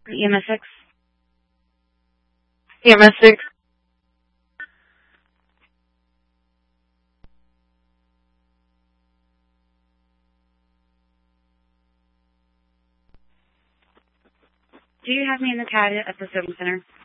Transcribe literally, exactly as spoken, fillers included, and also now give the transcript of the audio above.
E M S six. E M S six. Do you have me in the C A D at the Silver Center?